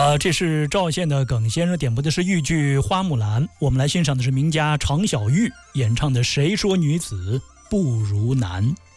这是赵县的耿先生点播的是豫剧《花木兰》，我们来欣赏的是名家常小玉演唱的《谁说女子不如男》。